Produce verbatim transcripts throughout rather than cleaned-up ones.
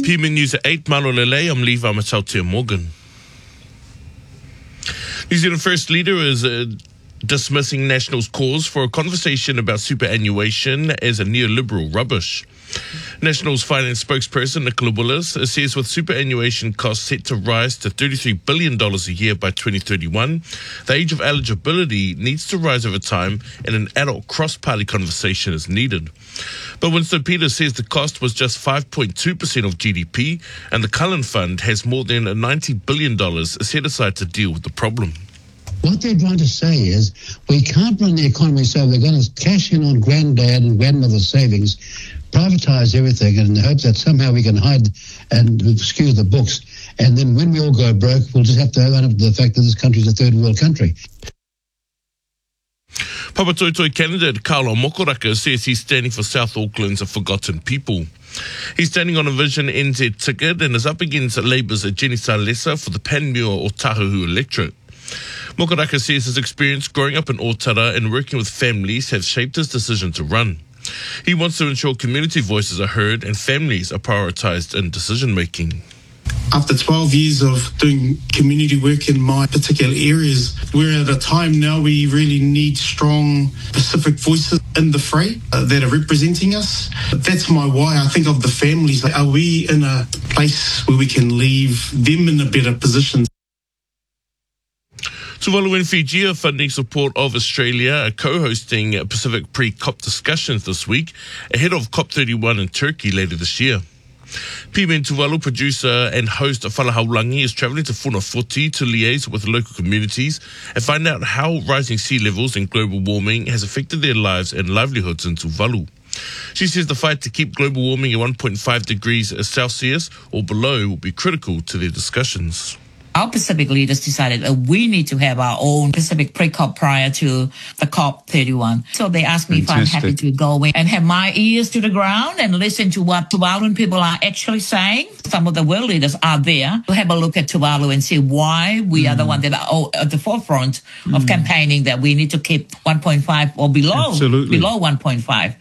P M News at eight, Malo Lele, I'm Levi Matautia Morgan. New Zealand First Leader is uh, dismissing National's calls for a conversation about superannuation as a neoliberal rubbish. National's finance spokesperson Nicola Willis says with superannuation costs set to rise to thirty-three billion dollars a year by twenty thirty-one, the age of eligibility needs to rise over time and an adult cross-party conversation is needed. But Winston Peters says the cost was just five point two percent of G D P and the Cullen Fund has more than ninety billion dollars set aside to deal with the problem. What they're trying to say is we can't run the economy so they're going to cash in on granddad and grandmother's savings, privatise everything in the hope that somehow we can hide and skew the books. And then when we all go broke, we'll just have to own up to the fact that this country is a third world country. Papatoetoe candidate Carlo Mokoraka says he's standing for South Auckland's forgotten people. He's standing on a Vision N Z ticket and is up against Labour's Jenny Salesa for the Panmure Otahuhu electorate. Mokoraka says his experience growing up in Otara and working with families have shaped his decision to run. He wants to ensure community voices are heard and families are prioritised in decision-making. After twelve years of doing community work in my particular areas, we're at a time now we really need strong Pacific voices in the fray uh, that are representing us. That's my why. I think of the families. Are we in a place where we can leave them in a better position? Tuvalu and Fiji are funding support of Australia, co-hosting Pacific pre-COP discussions this week ahead of COP thirty-one in Turkey later this year. P M N Tuvalu producer and host Falahaulangi is travelling to Funafuti to liaise with local communities and find out how rising sea levels and global warming has affected their lives and livelihoods in Tuvalu. She says the fight to keep global warming at one point five degrees Celsius or below will be critical to their discussions. Our Pacific leaders decided that we need to have our own Pacific pre-COP prior to the COP thirty-one. So they asked me Fantastic. If I'm happy to go in and have my ears to the ground and listen to what Tuvaluan people are actually saying. Some of the world leaders are there to have a look at Tuvalu and see why we mm. are the one that are at the forefront mm. of campaigning that we need to keep one point five or below, Absolutely. below one point five.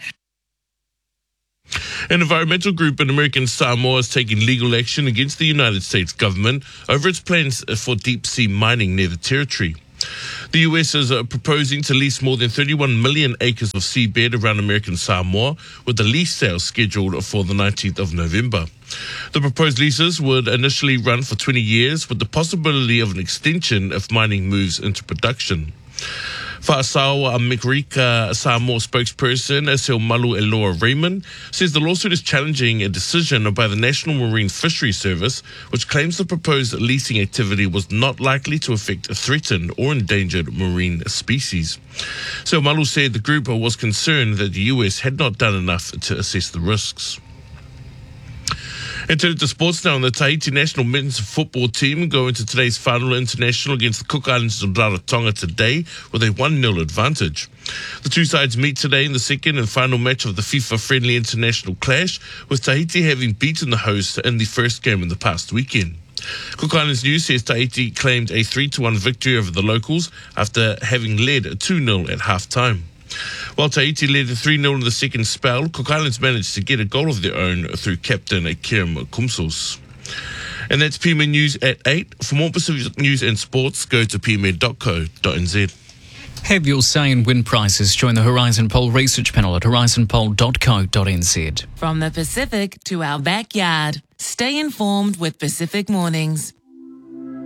An environmental group in American Samoa is taking legal action against the United States government over its plans for deep-sea mining near the territory. The U S is uh, proposing to lease more than thirty-one million acres of seabed around American Samoa, with the lease sale scheduled for the nineteenth of November. The proposed leases would initially run for twenty years, with the possibility of an extension if mining moves into production. Fa'asawa Mikrika Samoa spokesperson Esel Malu Eloa Raymond says the lawsuit is challenging a decision by the National Marine Fisheries Service, which claims the proposed leasing activity was not likely to affect a threatened or endangered marine species. So Malu said the group was concerned that the U S had not done enough to assess the risks. And turning to sports now, the Tahiti national men's football team go into today's final international against the Cook Islands of Rarotonga today with a one nil advantage. The two sides meet today in the second and final match of the FIFA-friendly international clash, with Tahiti having beaten the hosts in the first game in the past weekend. Cook Islands News says Tahiti claimed a three to one victory over the locals after having led two nil at half-time. While Tahiti led three nil in the second spell, Cook Islands managed to get a goal of their own through captain Kirim Kumsos. And that's P M N News at eight. For more Pacific news and sports, go to p m n dot co dot n z. Have your say in wind prices. Join the Horizon Poll research panel at horizon poll dot co dot n z. From the Pacific to our backyard, stay informed with Pacific Mornings.